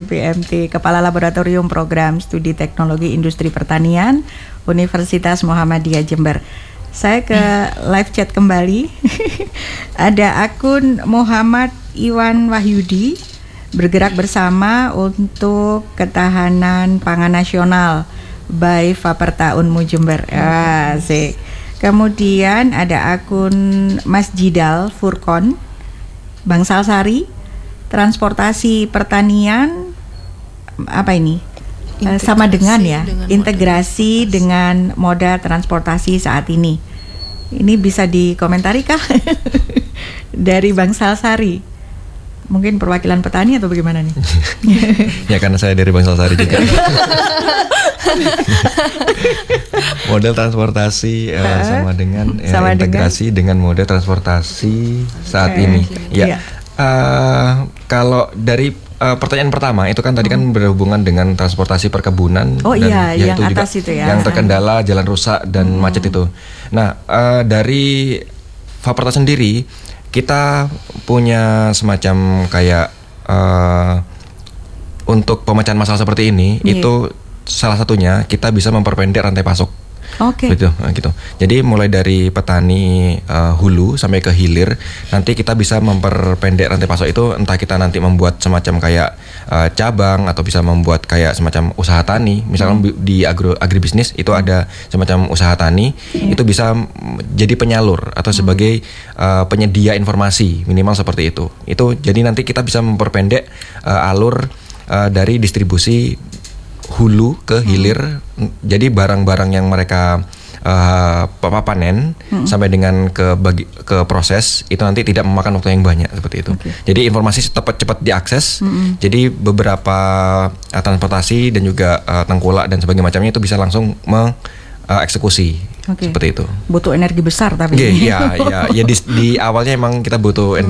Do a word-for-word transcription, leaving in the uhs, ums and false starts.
B M T, Kepala Laboratorium Program Studi Teknologi Industri Pertanian, Universitas Muhammadiyah Jember. Saya ke live chat kembali. Ada akun Muhammad Iwan Wahyudi, bergerak bersama untuk ketahanan pangan nasional by Faperta Unmu Jember. Asik. Kemudian ada akun Mas Jidal Furkon, Bangsal Sari, transportasi pertanian, apa ini? Integrasi sama dengan ya, dengan integrasi moda dengan moda transportasi saat ini. Ini bisa dikomentari kah? Dari Bangsal Sari. Mungkin perwakilan petani atau bagaimana nih? Ya karena saya dari Bangsal Sari juga. Model transportasi uh, uh, sama dengan ya, sama integrasi dengan, dengan moda transportasi saat okay. ini. Ya, yeah. uh, kalau dari uh, pertanyaan pertama itu kan tadi kan berhubungan dengan transportasi perkebunan. Oh dan iya, ya yang itu atas juga itu ya. Yang terkendala, jalan rusak dan hmm. macet itu. Nah, uh, dari Faperta sendiri kita punya semacam kayak uh, untuk pemecahan masalah seperti ini yeah. itu salah satunya kita bisa memperpendek rantai pasok. Oke. Okay. Gitu, gitu. Jadi mulai dari petani uh, hulu sampai ke hilir, nanti kita bisa memperpendek rantai pasok itu, entah kita nanti membuat semacam kayak uh, cabang atau bisa membuat kayak semacam usaha tani. Misalkan hmm. di agro agribisnis itu ada semacam usaha tani, hmm. itu bisa jadi penyalur atau sebagai uh, penyedia informasi minimal seperti itu. Itu jadi nanti kita bisa memperpendek uh, alur uh, dari distribusi hulu ke hilir, hmm. jadi barang-barang yang mereka uh, panen hmm. sampai dengan ke bagi, ke proses itu nanti tidak memakan waktu yang banyak seperti itu. Okay. Jadi informasi cepat-cepat diakses. Hmm. Jadi beberapa uh, transportasi dan juga uh, tengkulak dan sebagainya macamnya itu bisa langsung mengeksekusi uh, okay. seperti itu. Butuh energi besar tapi. Iya, ya, ya, ya di, di awalnya emang kita butuh energi